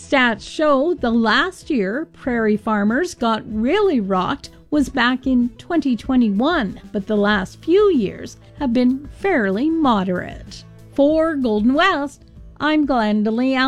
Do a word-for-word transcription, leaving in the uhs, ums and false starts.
Stats show the last year prairie farmers got really rocked was back in twenty twenty-one, but the last few years have been fairly moderate. For Golden West, I'm Glendalee Allen.